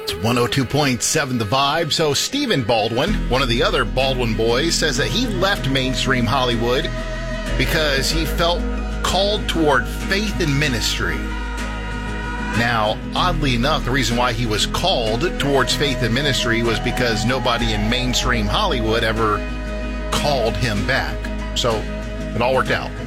102.7 The Vibe. So Stephen Baldwin, one of the other Baldwin boys, says that he left mainstream Hollywood because he felt called toward faith and ministry. Now, oddly enough, the reason why he was called towards faith and ministry was because nobody in mainstream Hollywood ever called him back. So it all worked out.